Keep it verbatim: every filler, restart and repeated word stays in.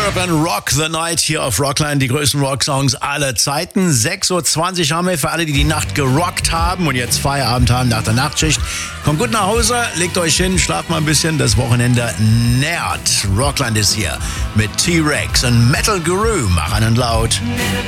Urban Rock the Night hier auf Rockline, die größten Rocksongs aller Zeiten. sechs Uhr zwanzig haben wir für alle, die die Nacht gerockt haben und jetzt Feierabend haben nach der Nachtschicht. Kommt gut nach Hause, legt euch hin, schlaft mal ein bisschen, das Wochenende nährt. Rockland ist hier mit T-Rex und Metal Guru, machen und laut.